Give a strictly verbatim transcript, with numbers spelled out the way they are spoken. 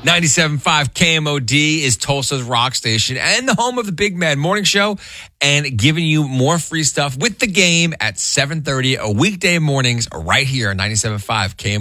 ninety-seven point five K M O D is Tulsa's rock station and the home of the Big Mad Morning Show, and giving you more free stuff with the game at seven thirty a weekday mornings right here on ninety-seven point five K M O D.